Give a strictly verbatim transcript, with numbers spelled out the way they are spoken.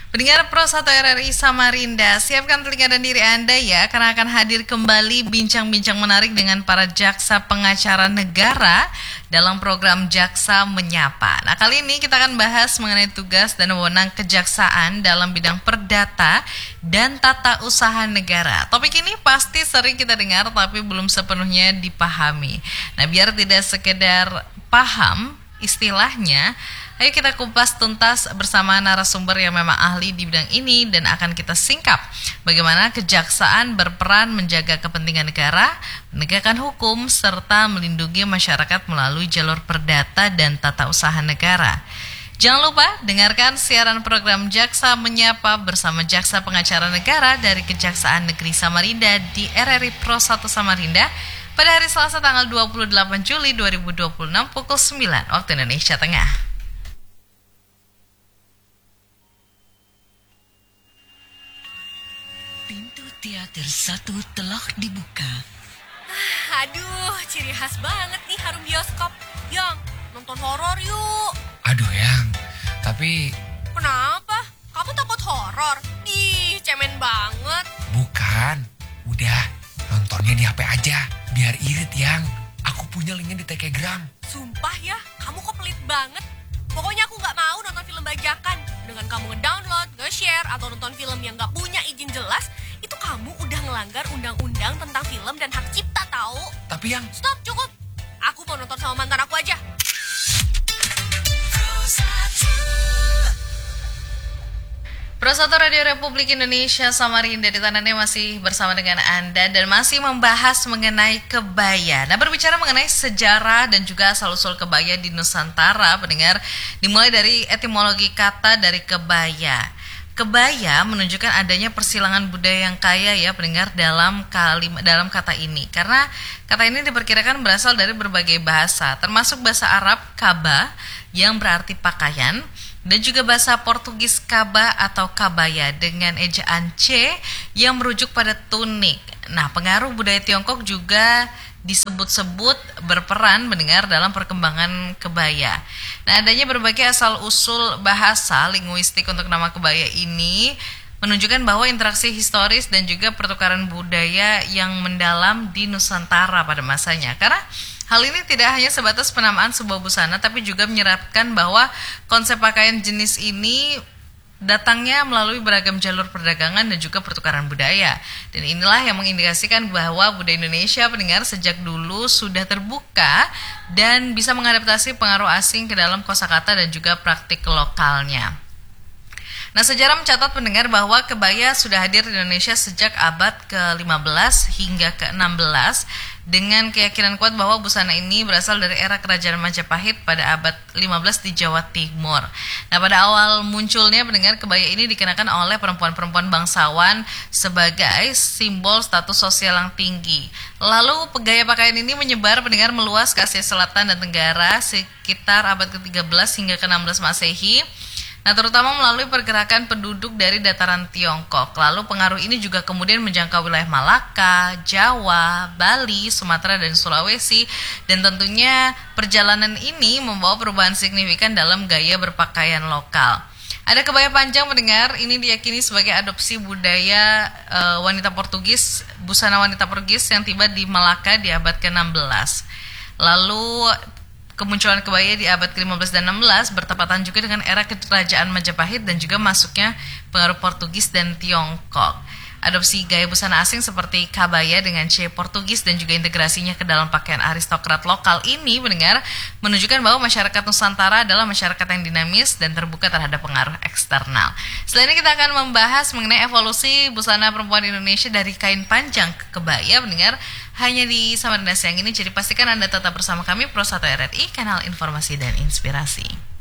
Pendengar Pro satu R R I Samarinda, siapkan telinga dan diri Anda ya, karena akan hadir kembali bincang-bincang menarik dengan para jaksa pengacara negara dalam program Jaksa Menyapa. Nah, kali ini kita akan bahas mengenai tugas dan wewenang kejaksaan dalam bidang perdata dan tata usaha negara. Topik ini pasti sering kita dengar tapi belum sepenuhnya dipahami. Nah, biar tidak sekedar paham istilahnya, ayo kita kupas tuntas bersama narasumber yang memang ahli di bidang ini dan akan kita singkap bagaimana kejaksaan berperan menjaga kepentingan negara, menegakkan hukum, serta melindungi masyarakat melalui jalur perdata dan tata usaha negara. Jangan lupa dengarkan siaran program Jaksa Menyapa bersama Jaksa Pengacara Negara dari Kejaksaan Negeri Samarinda di R R I Pro satu Samarinda pada hari Selasa tanggal dua puluh delapan Juli dua ribu dua puluh enam pukul sembilan waktu Indonesia Tengah. Teater satu telah dibuka. Ah, aduh, ciri khas banget nih harum bioskop. Yang, nonton horor yuk. Aduh Yang, tapi... Kenapa? Kamu takut horor? Ih, cemen banget. Bukan, udah nontonnya di H P aja, biar irit Yang. Aku punya linknya di Telegram. Sumpah ya, kamu kok pelit banget. Pokoknya aku gak mau nonton film bajakan. Dengan kamu ngedownload, nge-share, atau nonton film yang gak punya izin jelas, itu kamu udah ngelanggar undang-undang tentang film dan hak cipta tahu. Tapi Yang... Stop, cukup. Aku mau nonton sama mantan aku aja. Pro satu Radio Republik Indonesia Samarinda di tanahnya masih bersama dengan Anda dan masih membahas mengenai kebaya. Nah, berbicara mengenai sejarah dan juga asal-usul kebaya di Nusantara, pendengar, dimulai dari etimologi kata dari kebaya. Kebaya menunjukkan adanya persilangan budaya yang kaya ya pendengar dalam kalimat dalam kata ini. Karena kata ini diperkirakan berasal dari berbagai bahasa, termasuk bahasa Arab kaba yang berarti pakaian, dan juga bahasa Portugis kaba atau kabaya dengan ejaan C yang merujuk pada tunik. Nah, pengaruh budaya Tiongkok juga disebut-sebut berperan mendengar dalam perkembangan kebaya. Nah, adanya berbagai asal-usul bahasa linguistik untuk nama kebaya ini menunjukkan bahwa interaksi historis dan juga pertukaran budaya yang mendalam di Nusantara pada masanya. Karena hal ini tidak hanya sebatas penamaan sebuah busana, tapi juga menyeratkan bahwa konsep pakaian jenis ini datangnya melalui beragam jalur perdagangan dan juga pertukaran budaya. Dan inilah yang mengindikasikan bahwa budaya Indonesia pendengar sejak dulu sudah terbuka dan bisa mengadaptasi pengaruh asing ke dalam kosakata dan juga praktik lokalnya. Nah, sejarah mencatat pendengar bahwa kebaya sudah hadir di Indonesia sejak abad ke lima belas hingga ke enam belas dengan keyakinan kuat bahwa busana ini berasal dari era Kerajaan Majapahit pada abad lima belas di Jawa Timur. Nah, pada awal munculnya pendengar kebaya ini dikenakan oleh perempuan-perempuan bangsawan sebagai simbol status sosial yang tinggi. Lalu gaya pakaian ini menyebar pendengar meluas ke Asia Selatan dan Tenggara sekitar abad ke tiga belas hingga ke enam belas Masehi. Nah, terutama melalui pergerakan penduduk dari dataran Tiongkok. Lalu pengaruh ini juga kemudian menjangkau wilayah Malaka, Jawa, Bali, Sumatera, dan Sulawesi. Dan tentunya perjalanan ini membawa perubahan signifikan dalam gaya berpakaian lokal. Ada kebaya panjang mendengar, ini diyakini sebagai adopsi budaya e, wanita Portugis, busana wanita Portugis yang tiba di Malaka di abad ke enam belas. Lalu kemunculan kebaya di abad ke lima belas dan enam belas bertepatan juga dengan era Kerajaan Majapahit dan juga masuknya pengaruh Portugis dan Tiongkok. Adopsi gaya busana asing seperti kabaya dengan C Portugis dan juga integrasinya ke dalam pakaian aristokrat lokal ini mendengar menunjukkan bahwa masyarakat Nusantara adalah masyarakat yang dinamis dan terbuka terhadap pengaruh eksternal. Selain ini kita akan membahas mengenai evolusi busana perempuan Indonesia dari kain panjang ke kebaya mendengar hanya di Samarinda siang ini. Jadi pastikan Anda tetap bersama kami Pro satu R R I, kanal informasi dan inspirasi.